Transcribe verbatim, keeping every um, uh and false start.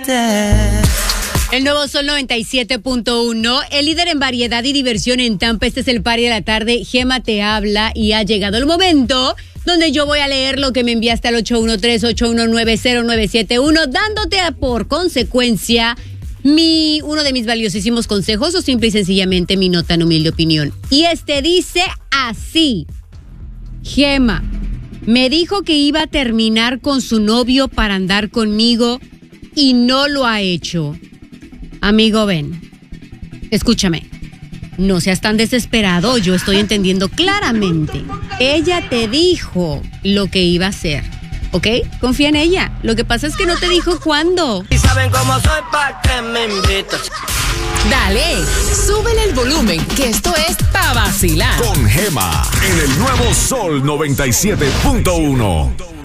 El nuevo Sol noventa y siete punto uno, el líder en variedad y diversión en Tampa. Este es el Party de la tarde. Gema te habla y ha llegado el momento donde yo voy a leer lo que me enviaste al ocho uno tres, ocho uno nueve, cero nueve siete uno, dándote a, por consecuencia mi uno de mis valiosísimos consejos o simple y sencillamente mi no tan humilde opinión. Y este dice así: Gema me dijo que iba a terminar con su novio para andar conmigo y no lo ha hecho. Amigo, ven, escúchame, no seas tan desesperado, yo estoy entendiendo claramente. Ella te dijo lo que iba a hacer, ¿ok? Confía en ella. Lo que pasa es que no te dijo cuándo. Y saben cómo soy pa' que me invitas. Dale, súbele el volumen, que esto es pa' vacilar. Con Gema, en el nuevo Sol noventa y siete punto uno.